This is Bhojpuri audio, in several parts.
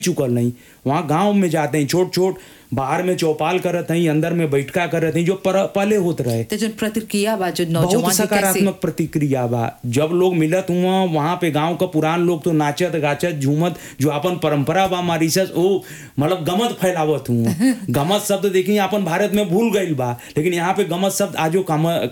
चुकल नहीं। वहाँ गांव में जाते हैं, छोट छोट बाहर में चौपाल करत हैं, अंदर में बैठका करत हैं, जो पहले होत रहे। तो जो प्रतिक्रिया बा जो नौजवान बहुत सकारात्मक प्रतिक्रिया बा। जब लोग मिलत हुआ वहाँ पे गांव का पुरान लोग तो नाचत गाचत झूमत, जो अपन परंपरा बा मॉरिशस वो मतलब गमत फैलावत हुआ। गमत शब्द देखिए अपन भारत में भूल गई बा, लेकिन यहाँ पे गमत शब्द आजो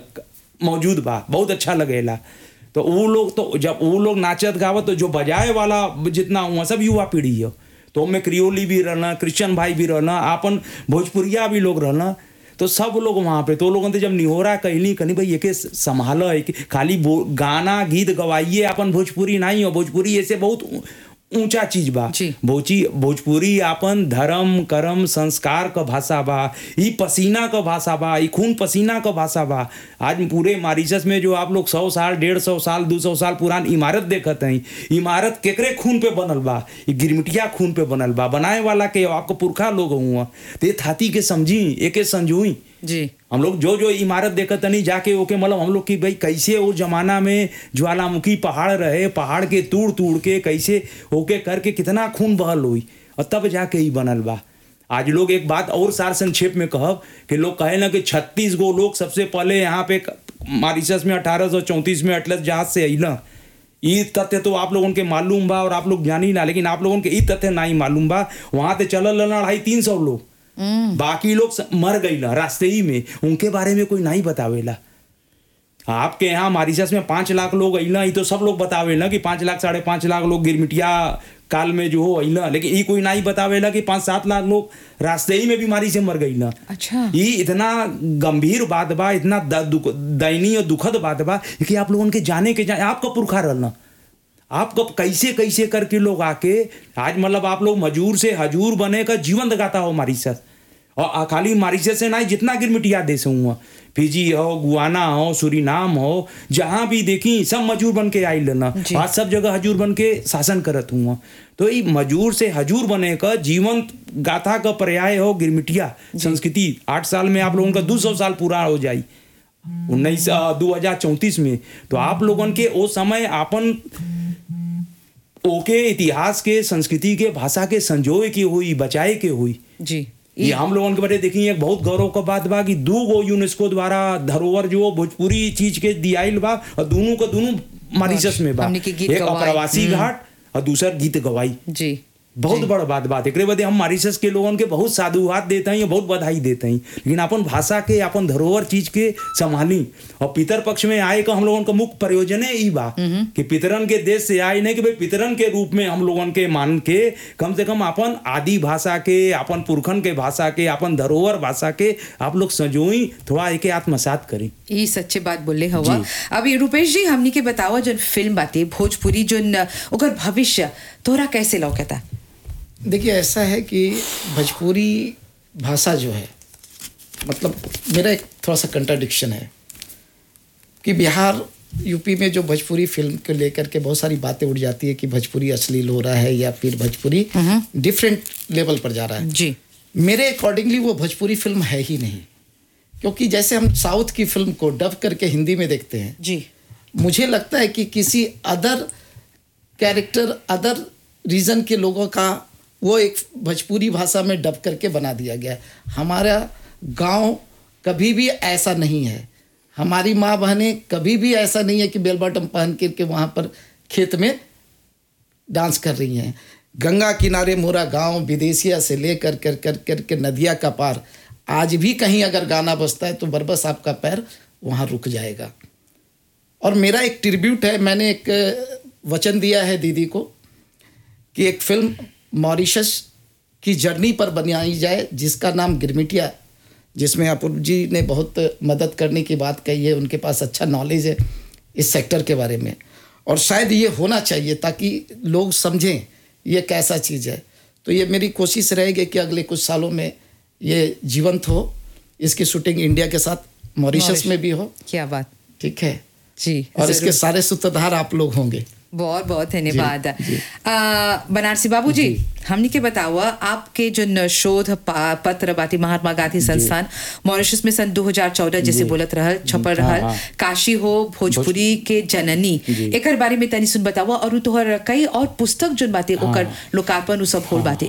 मौजूद बा, बहुत अच्छा लगेला। तो वो लोग तो जब वो लोग नाचत गावत तो जो बजाए वाला जितना हुआ सब युवा पीढ़ी है। तो में क्रियोली भी रहना, क्रिश्चियन भाई भी रहना, अपन भोजपुरिया भी लोग रहना, तो सब लोग वहाँ पे। तो लोगों ने जब निहोरा कहली कहीं भाई एक संभालो है कि खाली गाना गीत गवाइए, अपन भोजपुरी नहीं हो, भोजपुरी ऐसे बहुत ऊंचा चीज बा। भोजपुरी अपन धर्म कर्म संस्कार का भाषा बा, ई पसीना का भाषा बा, ई खून पसीना का भाषा बा। आज पूरे मॉरिशस में जो आप लोग 100 साल 150 साल 200 साल पुरान इमारत देखत हैं, इमारत केकरे खून पे बनल बा? ई गिरमिटिया खून पे बनल बा। बनाए वाला के आपको पुरखा लोग हुआ, तो ये थाती के समझी एके संजुई जी। हम लोग जो इमारत देखत नहीं जाके ओके मतलब हम लोग की भाई कैसे वो जमाना में ज्वालामुखी पहाड़ रहे, पहाड़ के तोड़ तोड़ के कैसे ओके करके कितना खून बहल हुई और तब जाके ही बनल बा। आज लोग एक बात और सार संक्षेप में कहब कि लोग कहे ना कि 36 गो लोग सबसे पहले यहाँ पे मॉरिशस में 1834 में अटलस जहाज से अइला। ये तथ्य तो आप लोगों के मालूम बा और आप लोग जानी ना, लेकिन आप लोगों के ये तथ्य नहीं मालूम बा। वहां से चलल 250-300 लोग, बाकी लोग मर गई ला रास्ते ही में, उनके बारे में कोई नहीं बतावेला। आपके यहाँ मॉरिशस में 5 लाख लोग अइला, ये तो सब लोग बतावेला कि 5 लाख 5.5 लाख लोग गिरमिटिया काल में जो हो अइला, लेकिन ये कोई नहीं बतावेला कि 5-7 लाख लोग रास्ते ही में बीमारी से मर गई ना। अच्छा, ये इतना गंभीर बात बा, इतना दयनीय और दुखद बात बा कि आप लोगों के जाने के आपका पुरखा रहना, आप कब कैसे कैसे करके लोग आके आज मतलब आप लोग मजूर से हजूर बने का जीवन गाता हो मॉरिशस। और खाली मॉरिशस से नहीं, जितना गिरमिटिया देश हुआ, फिजी हो, गुआना हो, सुरीनाम हो, जहां भी देखी सब मजूर बन के आई लेना। आज सब जगह हजूर बन के शासन करत हुआ। तो ये मजूर से हजूर बने का जीवन गाथा का पर्याय हो गिरमिटिया संस्कृति। 8 साल में आप लोगों का 200 साल पूरा हो जाए 2034 में। तो आप लोगों के वो समय अपन ओके इतिहास के संस्कृति के भाषा के संजोए की हुई, बचाए के हुई जी। ये हम लोगों के बारे देखिए एक बहुत गौरव का बात बा कि 2 गो यूनेस्को द्वारा धरोहर जो भोजपुरी चीज के दियाइल बा और दोनों का दोनों मॉरिशस में बा। एक अप्रवासी घाट और दूसरा गीत गवाई जी। बहुत बड़ा बात एक बदे हम मॉरिशस के लोगों के बहुत साधुवाद देते हैं, बहुत बधाई देते हैं, लेकिन अपन भाषा के अपन धरोहर चीज के संभाली। और पितर पक्ष में आए का हम लोगों का मुख्य प्रयोजन है ई बा कि पितरन के देश से आए नहीं कि भाई पितरन के रूप में हम लोगों के मान के कम से कम अपन आदि भाषा के, अपन पुरखन के भाषा के, अपन धरोहर भाषा के आप लोग सजोई थोड़ा एक आत्मसात करें। ये सच्चे बात बोले हवा। अभी रूपेश जी हमनी के बतावा जो फिल्म बातें भोजपुरी जो ओकर भविष्य तोरा कैसे लौकता? देखिए ऐसा है कि भोजपुरी भाषा जो है, मतलब मेरा एक थोड़ा सा कंट्राडिक्शन है कि बिहार यूपी में जो भोजपुरी फिल्म को लेकर के बहुत सारी बातें उड़ जाती है कि भोजपुरी अश्लील हो रहा है या फिर भोजपुरी डिफरेंट लेवल पर जा रहा है जी। मेरे अकॉर्डिंगली वो भोजपुरी फिल्म है ही नहीं, क्योंकि जैसे हम साउथ की फिल्म को डब करके हिंदी में देखते हैं जी, मुझे लगता है कि किसी अदर कैरेक्टर अदर रीजन के लोगों का वो एक भोजपुरी भाषा में डब करके बना दिया गया है। हमारा गांव कभी भी ऐसा नहीं है, हमारी माँ बहनें कभी भी ऐसा नहीं है कि बेल बॉटम पहन के वहाँ पर खेत में डांस कर रही हैं। गंगा किनारे मोरा गांव, विदेशिया से लेकर कर के नदिया का पार, आज भी कहीं अगर गाना बजता है तो बरबस आपका पैर वहाँ रुक जाएगा। और मेरा एक ट्रिब्यूट है, मैंने एक वचन दिया है दीदी को कि एक फिल्म मॉरिशस की जर्नी पर बनाई जाए जिसका नाम गिरमिटिया, जिसमें अपूर्व जी ने बहुत मदद करने की बात कही है, उनके पास अच्छा नॉलेज है इस सेक्टर के बारे में, और शायद ये होना चाहिए ताकि लोग समझें ये कैसा चीज़ है। तो ये मेरी कोशिश रहेगी कि अगले कुछ सालों में ये जीवंत हो, इसकी शूटिंग इंडिया के साथ मॉरिशस में भी हो। क्या बात, ठीक है जी। और इसके सारे सूत्रधार आप लोग होंगे बहुत बहुत धन्यवाद। बनारसी बाबू जी, हमनी के बतावा आपके जो शोध पत्र बाती महात्मा गांधी संस्थान मॉरिशस में सन 2014 जैसे बोलत रहल छपल रहल, काशी हो भोजपुरी के जननी, एकर बारे में तनी सुन बतावा, और तोहर कई और पुस्तक जोन बाते ओकर लोकार्पण उ सब होल बाते,